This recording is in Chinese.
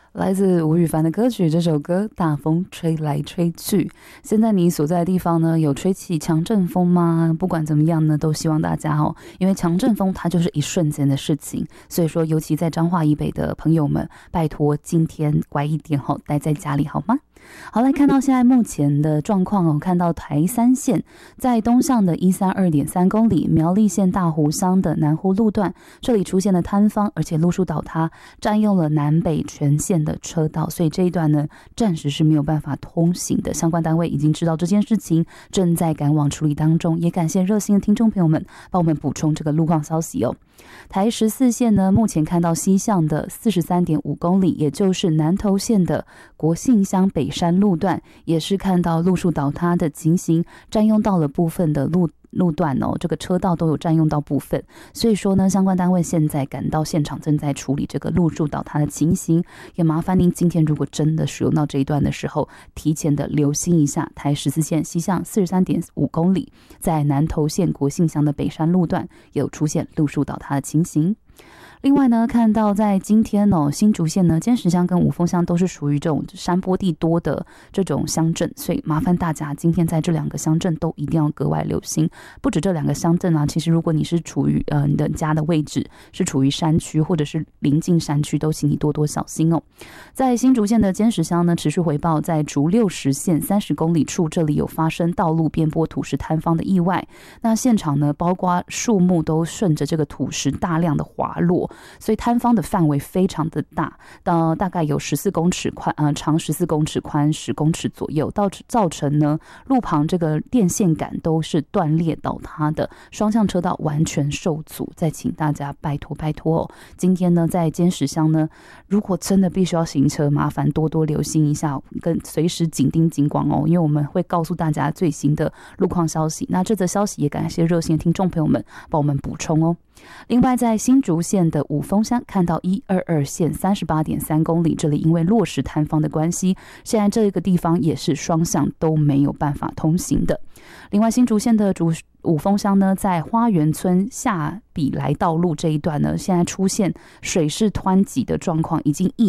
来自吴宇凡的歌曲，这首歌《大风吹来吹去》。现在你所在的地方呢，有吹起强阵风吗？不管怎么样呢，都希望大家因为强阵风它就是一瞬间的事情，所以说尤其在彰化以北的朋友们，拜托今天乖一点待在家里好吗？好，来看到现在目前的状况看到台三线在东向的132.3公里，苗栗县大湖乡的南湖路段，这里出现了坍方，而且路树倒塌，占用了南北全线的车道，所以这一段呢暂时是没有办法通行的。相关单位已经知道这件事情，正在赶往处理当中，也感谢热心的听众朋友们帮我们补充这个路况消息台14线呢，目前看到西向的43.5公里，也就是南投县的国姓乡北山路段，也是看到路树倒塌的情形，占用到了部分的路段这个车道都有占用到部分，所以说呢，相关单位现在赶到现场，正在处理这个路树倒塌的情形。也麻烦您今天如果真的使用到这一段的时候，提前的留心一下台14线西向43.5公里，在南投县国姓乡的北山路段有出现路树倒塌的情形。另外呢，看到在今天新竹县呢，尖石乡跟五峰乡都是属于这种山坡地多的这种乡镇，所以麻烦大家今天在这两个乡镇都一定要格外留心。不止这两个乡镇啊，其实如果你是处于你的家的位置是处于山区或者是临近山区，都请你多多小心在新竹县的尖石乡呢，持续回报在竹60线30公里处，这里有发生道路边坡土石坍方的意外。那现场呢，包括树木都顺着这个土石大量的滑落，所以坍方的范围非常的大，大概有14公尺宽，长14公尺，宽10公尺左右，造成呢路旁这个电线杆都是断裂倒塌的，双向车道完全受阻。再请大家拜托今天呢在尖石乡呢，如果真的必须要行车，麻烦多多留心一下，跟随时紧盯紧广因为我们会告诉大家最新的路况消息。那这则消息也感谢热心的听众朋友们帮我们补充另外在新竹县的五峰乡看到122线38.3公里，这里因为落石坍方的关系，现在这个地方也是双向都没有办法通行的。另外新竹县的五峰乡呢，在花园村下比来道路这一段呢，现在出现水势湍急的状况，已经